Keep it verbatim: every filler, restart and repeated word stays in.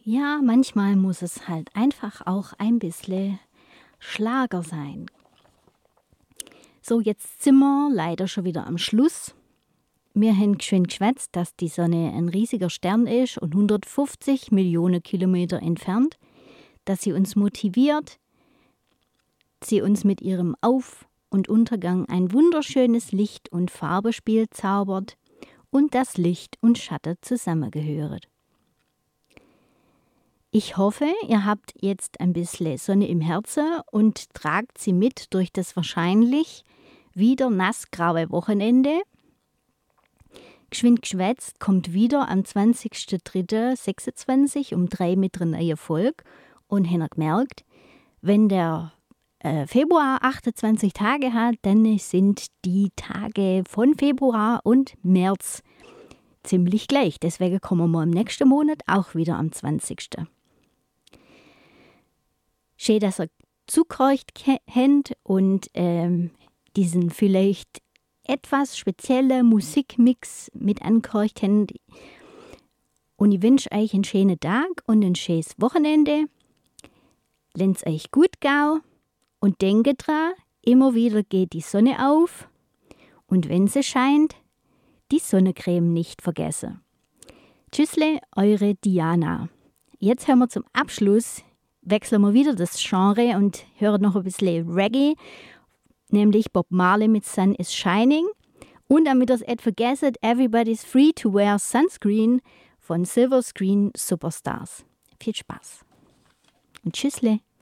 Ja, manchmal muss es halt einfach auch ein bisschen Schlager sein. So, jetzt sind wir leider schon wieder am Schluss. Wir haben schön geschwätzt, dass die Sonne ein riesiger Stern ist und hundertfünfzig Millionen Kilometer entfernt, dass sie uns motiviert, sie uns mit ihrem Auf- und Untergang ein wunderschönes Licht- und Farbenspiel zaubert und dass Licht und Schatten zusammengehören. Ich hoffe, ihr habt jetzt ein bisschen Sonne im Herzen und tragt sie mit durch das wahrscheinlich wieder nassgraue Wochenende. Geschwind geschwätzt kommt wieder am zwanzigster dritter sechsundzwanzig um drei mit einer neuen Folge. Und habt ihr gemerkt, wenn der äh, Februar achtundzwanzig Tage hat, dann sind die Tage von Februar und März ziemlich gleich. Deswegen kommen wir im nächsten Monat auch wieder am zwanzigsten Schön, dass ihr zugehört habt und ähm, diesen vielleicht etwas speziellen Musikmix mit angehört habt. Und ich wünsche euch einen schönen Tag und ein schönes Wochenende. Lasst euch gut gehen und denkt dran, immer wieder geht die Sonne auf. Und wenn sie scheint, die Sonnencreme nicht vergessen. Tschüssle, eure Diana. Jetzt hören wir zum Abschluss, wechseln wir wieder das Genre und hören noch ein bisschen Reggae, nämlich Bob Marley mit Sun is Shining. Und damit ihr es nicht vergesst, Everybody's Free to Wear Sunscreen von Silver Screen Superstars. Viel Spaß und Tschüssle.